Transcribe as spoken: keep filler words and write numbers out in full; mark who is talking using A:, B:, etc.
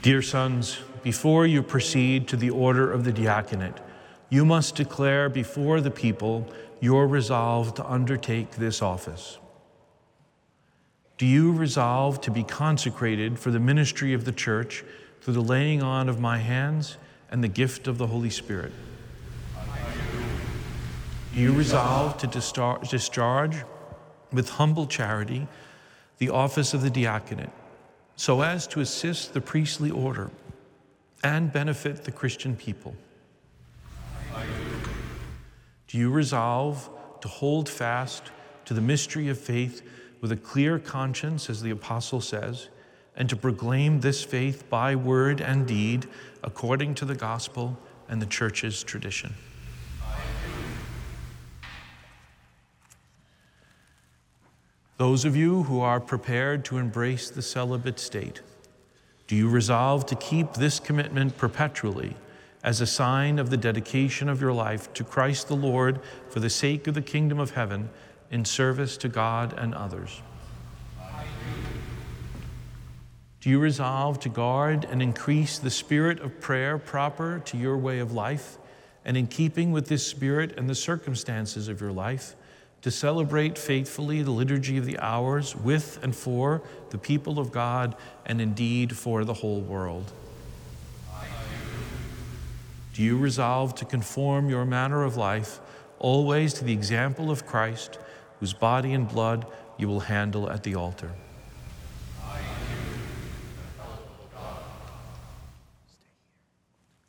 A: Dear sons, before you proceed to the order of the diaconate, you must declare before the people your resolve to undertake this office. Do you resolve to be consecrated for the ministry of the church through the laying on of my hands and the gift of the Holy Spirit?
B: I do.
A: Do you resolve to discharge with humble charity the office of the diaconate, so as to assist the priestly order and benefit the Christian people?
B: I do.
A: Do you resolve to hold fast to the mystery of faith with a clear conscience, as the apostle says, and to proclaim this faith by word and deed according to the gospel and the church's tradition?
B: I do.
A: Those of you who are prepared to embrace the celibate state, do you resolve to keep this commitment perpetually as a sign of the dedication of your life to Christ the Lord for the sake of the kingdom of heaven in service to God and others?
B: I do.
A: Do you resolve to guard and increase the spirit of prayer proper to your way of life, and in keeping with this spirit and the circumstances of your life, to celebrate faithfully the liturgy of the hours with and for the people of God, and indeed for the whole world?
B: I do.
A: Do you resolve to conform your manner of life always to the example of Christ, whose body and blood you will handle at the altar?